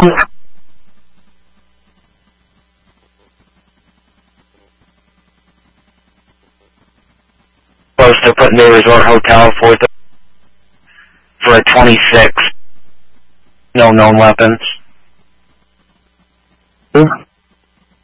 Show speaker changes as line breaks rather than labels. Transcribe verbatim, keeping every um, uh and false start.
Close to putting the resort hotel for the for a twenty-six. No known weapons.